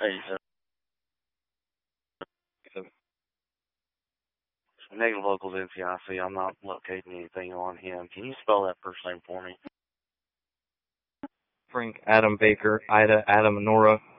Negative locals NCIC. I'm not locating anything on him. Can you spell that first name for me? Frank Adam Baker, Ida Adam Nora